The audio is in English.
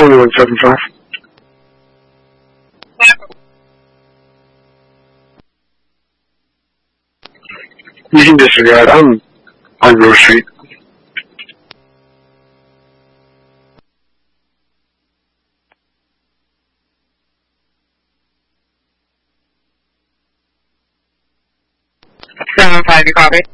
2175. You can disregard. I'm on Grove Street. Seven five, you copy?